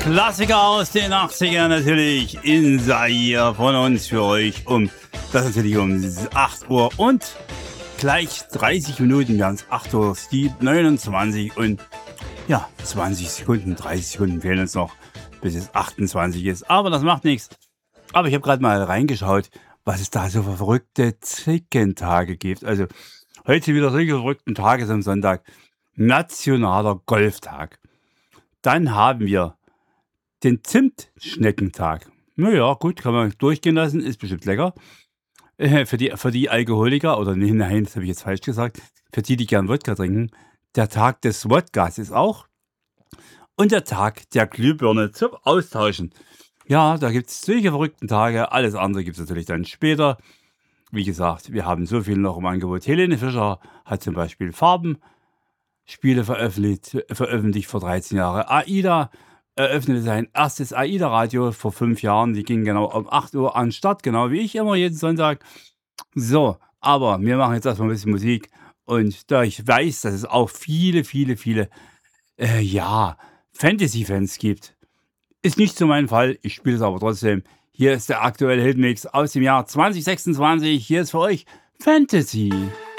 Klassiker aus den 80ern natürlich in Zaire von uns für euch das natürlich um 8 Uhr und gleich 30 Minuten, wir haben es 8 Uhr 29 und ja, 20 Sekunden, 30 Sekunden fehlen uns noch, bis es 28 ist, aber das macht nichts. Aber ich habe gerade mal reingeschaut, was es da so für verrückte Zickentage gibt. Also heute wieder solche verrückten Tage am Sonntag. Nationaler Golftag. Dann haben wir den Zimtschneckentag. Naja, gut, kann man durchgehen lassen, ist bestimmt lecker. Für die Alkoholiker, oder nein, das habe ich jetzt falsch gesagt, für die gern Wodka trinken, der Tag des Wodkas ist auch. Und der Tag der Glühbirne zum Austauschen. Ja, da gibt es solche verrückten Tage. Alles andere gibt es natürlich dann später. Wie gesagt, wir haben so viel noch im Angebot. Helene Fischer hat zum Beispiel Farbenspiele veröffentlicht vor 13 Jahren. AIDA eröffnete sein erstes AIDA-Radio vor 5 Jahren. Die ging genau um 8 Uhr an den Start, genau wie ich immer jeden Sonntag. So, aber wir machen jetzt erstmal ein bisschen Musik. Und da ich weiß, dass es auch viele Fantasy-Fans gibt, ist nicht so mein Fall. Ich spiele es aber trotzdem. Hier ist der aktuelle Hitmix aus dem Jahr 2026. Hier ist für euch Fantasy.